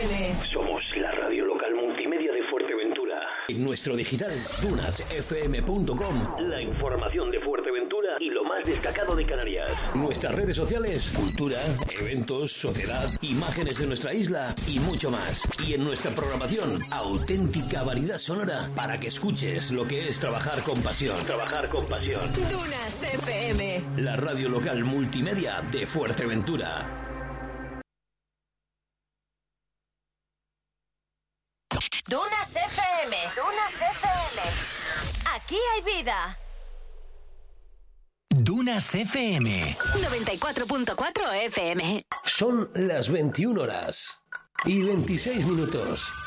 FM. Somos la radio local multimedia de Fuerteventura. En nuestro digital, dunasfm.com. La información de Fuerteventura y lo más destacado de Canarias. Nuestras redes sociales, cultura, eventos, sociedad, imágenes de nuestra isla y mucho más. Y en nuestra programación, auténtica variedad sonora para que escuches lo que es trabajar con pasión. Trabajar con pasión. Dunas FM. La radio local multimedia de Fuerteventura. Dunas FM. Dunas FM. Aquí hay vida. Dunas FM. 94.4 FM. Son las 21 horas y 26 minutos.